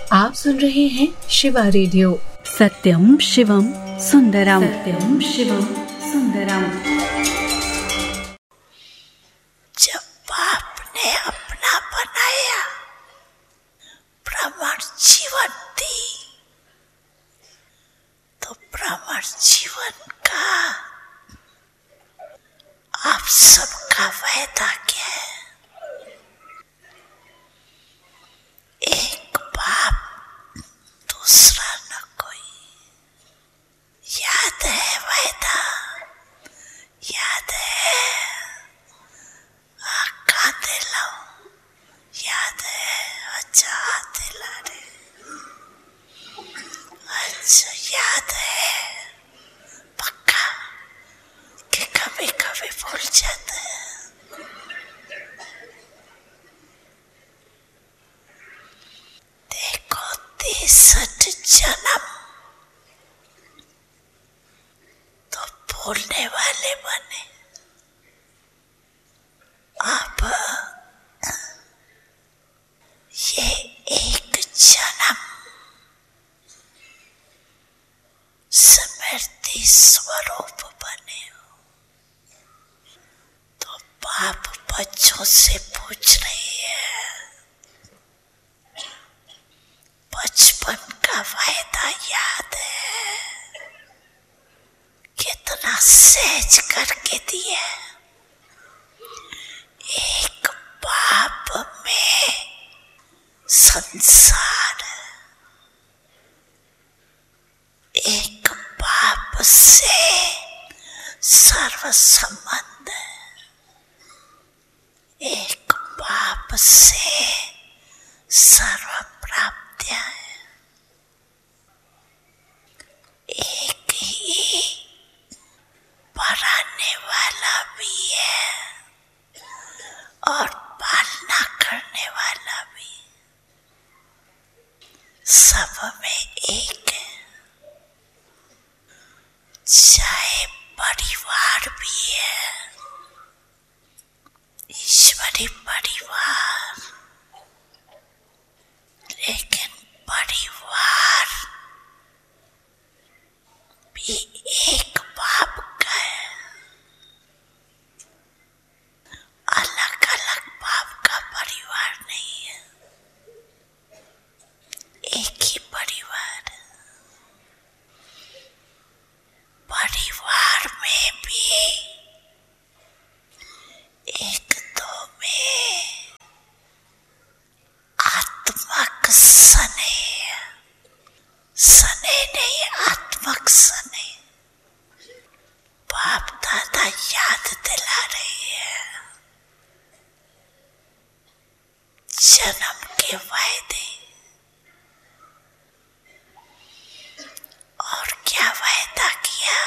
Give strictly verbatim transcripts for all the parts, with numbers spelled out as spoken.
आप सुन रहे हैं शिवा रेडियो। सत्यम शिवम सुंदरम, सत्यम शिवम सुंदरम। जब बाप ने अपना बनाया ब्राह्मण जीवन दी, तो ब्राह्मण जीवन का आप सबका वायदा क्या है? एक बाप दूसरा न कोई। याद है वायदा? याद है? आका दिलाऊं? याद है? अच्छा दिला रे। अच्छा याद है पक्का कि कभी कभी भूल जाते हैं। देखो तिरसठ जन्म तो भूलने वाले बने। अब ये एक जन्म स्मृति स्वरूप बने हो। तो बाप बच्चों से पूछ रही है, बचपन का वायदा याद है? कितना सहज करके दिया। एक बाप में संसार, एक बाप से सर्व संबंध, एक बाप से सर्व प्राप्तियां है। एक ही पढ़ाने वाला भी है और पालना करने वाला भी। सब में एक है। चाहे परिवार भी है, ईश्वरी परिवार, लेकिन परिवार भी एक बाप का है। अलग अलग बाप का परिवार नहीं है, एक ही परिवार है। परिवार में भी एक दो में आत्मक स्नेह, स्नेह नहीं आत्मक स्नेह। बाप दादा याद दिला रही है जन्म के वायदे। और क्या वायदा किया?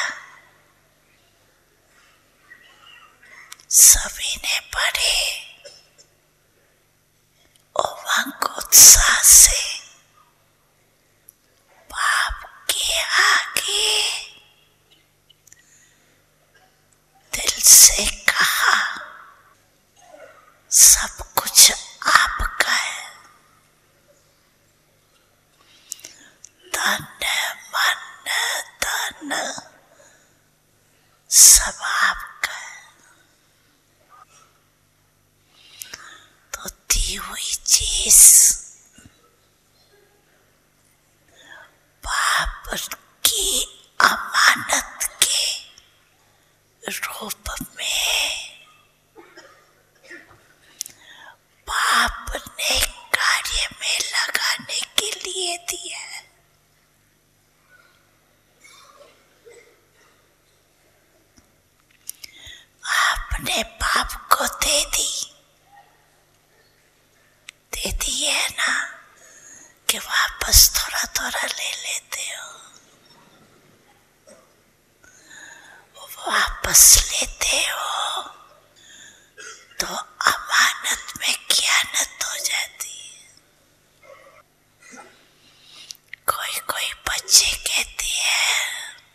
सभी ने पढ़े उमंग उत्साह से। बाप के आगे दिल से कहा, सब कुछ आपका है। तन मन धन सब आपका है। तो दी हुई चीज बाप की अमानत के रूप में बाप ने कार्य में लगाने के लिए दिया है। आपने बाप को दे दी, दे दी है ना, कि वापस थोड़ा थोड़ा ले लेते हो। वापस लेते हो तो अमानत में खयानत हो जाती है। कोई कोई बच्चे कहते हैं,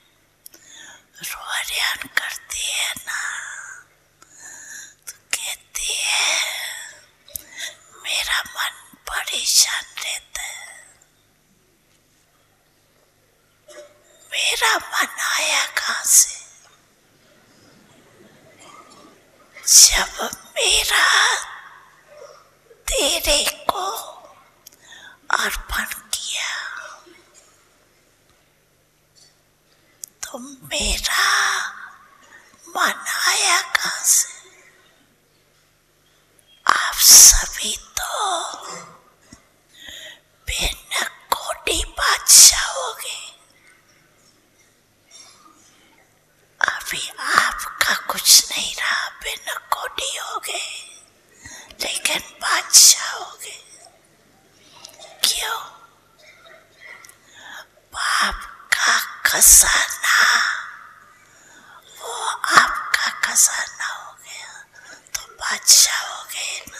रोहरियान करती है ना, तो कहती है मेरा मन परेशान रहता है। मेरा मन आया कहाँ से? जब मेरा तेरे को अर्पण किया तो मेरा मन आया कहाँ से? आप सभी तो भिन्न कोटि बादशाह हो गए। अभी आपका कुछ नहीं रहा, भिन्न कोटि हो गए, लेकिन बादशाह हो गए। क्यों? बाप का खजाना वो आपका खजाना हो गया तो बादशाह हो गए ना।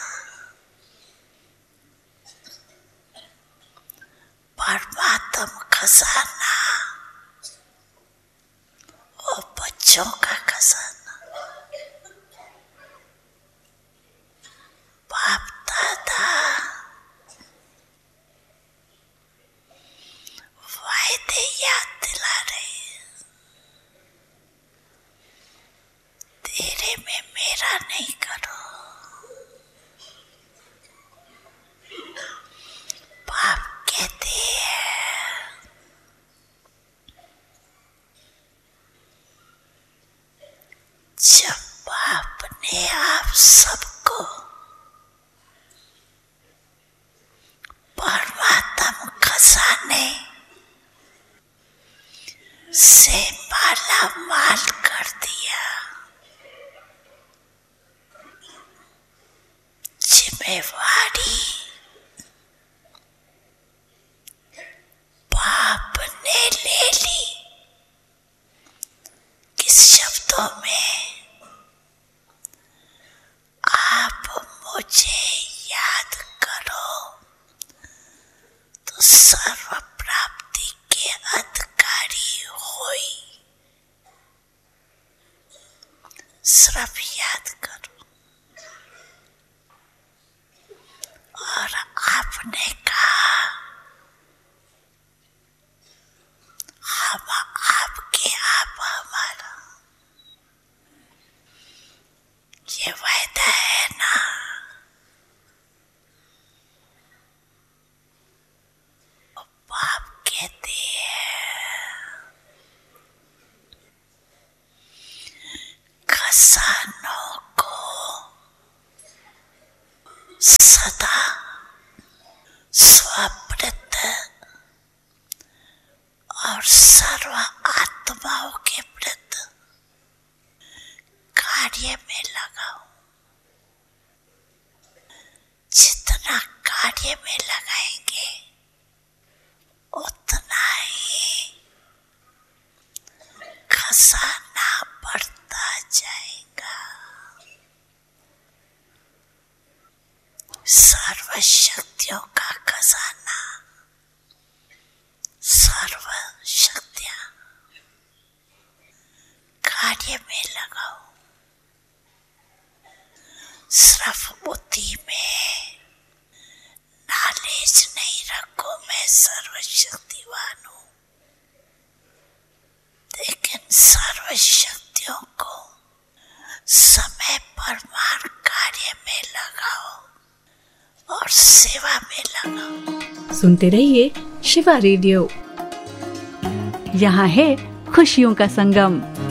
परमात्मा खजाना वो बच्चों का खजाना। बाप दादा वायदे याद दिला रहे हैं। तेरे में मेरा नहीं करो। बाप कहते हैं जब बाप ने आप सबको परमात्मा खजाने से माला माल कर दिया, जिम्मेवारी बाप ने ले ली। किस शब्दों में? आप मुझे याद करो तो सर्व प्राप्ति के अधिकारी होई। सिर्फ याद करो। और आपने कहा हम आपके, आप हमारा। ये वायदा है ना। बाप कहते हैं खजानों को सदा स्वप्रत और सर्व आत्माओं के प्रति कार्य में लगाओ। जितना कार्य में लगाएंगे उतना ही खजाना बढ़ता जाएगा। सर्व शक्तियों का खजाना, सर्व शक्तियां कार्य में लगाओ। सिर्फ बुद्धि में नॉलेज नहीं रखो मैं सर्वशक्तिवान हूं, लेकिन सर्व शक्तियों को समय पर मान कार्य में लगाओ और सेवा में लगाओ। सुनते रहिए शिवा रेडियो। यहाँ है खुशियों का संगम।